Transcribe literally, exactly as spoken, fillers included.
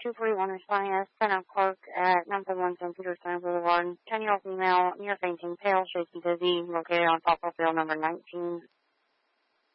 two forty-one responding as Senate Clerk at nine forty-one Saint Peter's Center Boulevard. ten-year-old female, near fainting, pale, shaky, dizzy, located on softball field number nineteen.